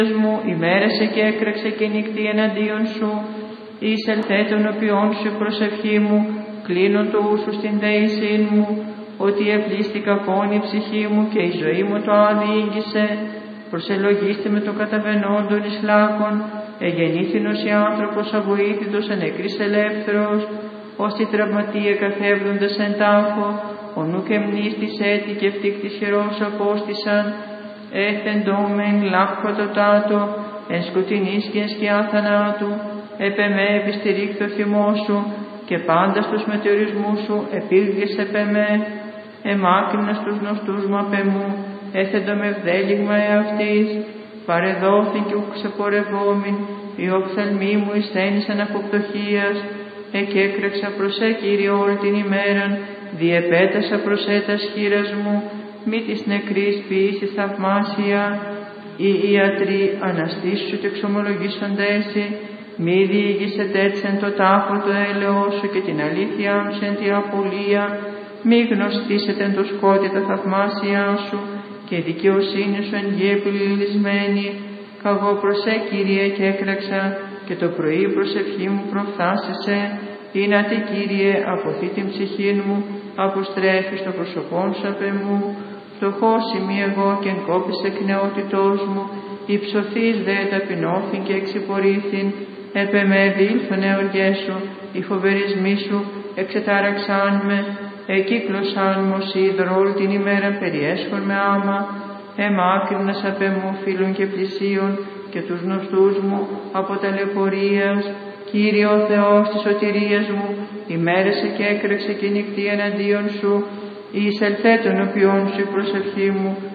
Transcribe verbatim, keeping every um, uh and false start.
μου, ημέρασε και έκραξε και νυχτή εναντίον σου. Εισελθέ των οποίων σου η προσευχή μου, κλείνον το ούσου στην δέησή μου, ότι ευλίστηκα πόνη η ψυχή μου και η ζωή μου το άδιήγησε. Προσελογίστε με το καταβενόντων εις λάκων, εγεννήθηνος η άνθρωπος αβοήθητος εν νεκρής ελεύθερος, ως τη τραυματία καθεύδοντας εν τάφο, ο νου και μνής της έτη και φτύκτης χειρός απόστησαν, έθεν ντόμεν λάκχοτοτάτο, εν σκοτεινής και εν σκιά θανάτου, επ' εμέ επιστηρίχθη το θυμό σου, και πάντα στους μετεωρισμούς σου επήλγες επ' εμέ, εμάκρυνας τους γνωστούς μου απ' εμού, έθεντο με ευδέλιγμα εαυτής, παρεδόθην κι ουκ ξεπορευόμην, η οφθαλμή μου εισθένησαν από πτωχίας, εκέκρεξα προς σε Κύριε όλη την ημέραν, διεπέτασα προς σε τας χείρας μου, μη της νεκρής ποιήσης θαυμάσια, οι ιατροί αναστήσου και εξομολογήσοντέσαι, μη διηγήσετε έτσι εν το τάφο το έλεος σου και την αλήθεια σου εν τη απολία, μη γνωστήσετε εν το σκότι τα θαυμάσια σου και η δικαιοσύνη σου εν γη επιλυλισμένη. Καγώ προς σε Κύριε και έκραξα και το πρωί προσευχή μου προφθάσισε. Ήνατε Κύριε αποθεί την ψυχή μου, αποστρέφει στο προσωπόν σου απ' εμού. Φτωχός είμαι εγώ και εν κόπης εκ νεότητός μου, υψωθείς δε ταπεινώθην και εξυπορήθην. Επ' εμέ διήλθον εωργές σου, οι φοβερισμοί σου εξετάραξάν με, εκύκλωσάν μου ως είδωρο όλη την ημέρα περιέσχον με άμα. Εμάκρυνας απ' εμού φίλων και πλησίων και τους γνωστούς μου από ταλαιπωρίας. Κύριε ο Θεός της σωτηρίας μου, ημέρεσε και έκρεξε και νυχτή εναντίον σου, εισελθέ των οποίων σου η προσευχή μου,